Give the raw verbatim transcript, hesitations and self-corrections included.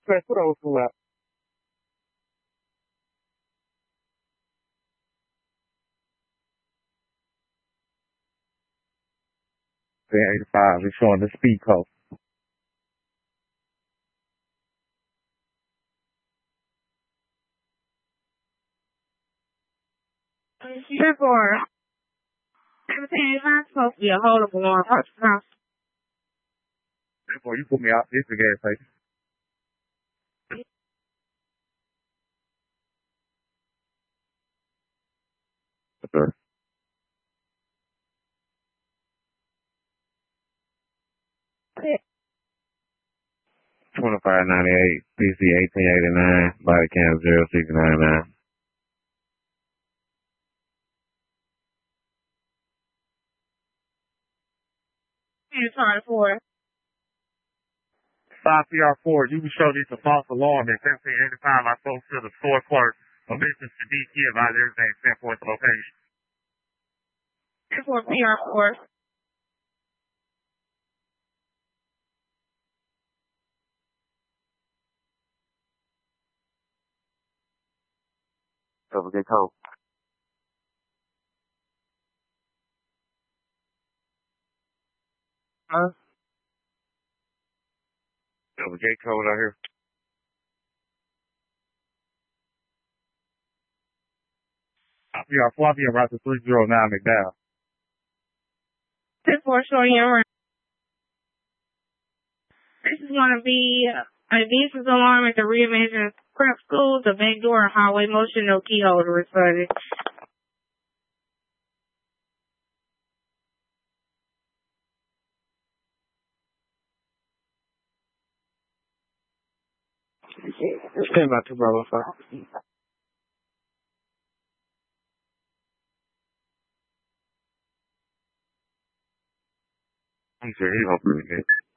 Press what those two out. eighty-five is showing the speed code. Therefore, everything is not supposed to be a holdable on horse house. Therefore, you put me out. This is the gas station. Okay. twenty-five ninety-eight, B C eighteen eighty-nine, body cam zero six nine nine. Sorry for five C R four, you can show this a false alarm at seventeen eighty-five. I spoke to the store clerk. Permission to D Q about everything except for its location. for P R four. Double J code. Huh? Double J code out here. P R four, I'll be around to three zero nine McDowell. This for showing you around. This is going to be a nuisance alarm at the reimagined prep school, the back door, and hallway motion, no key holder responded. Stand by two Bravo five. I'm sure he hoping to get